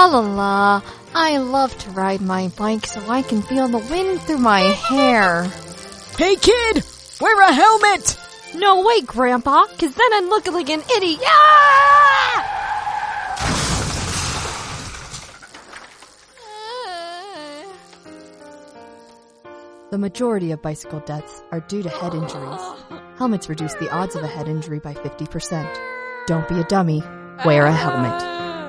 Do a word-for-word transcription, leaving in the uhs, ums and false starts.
La la la. I love to ride my bike so I can feel the wind through my hair. Hey kid, wear a helmet! No way, Grandpa, cause then I'd look like an idiot. Ah! The majority of bicycle deaths are due to head injuries. Helmets reduce the odds of a head injury by fifty percent. Don't be a dummy. Wear a helmet.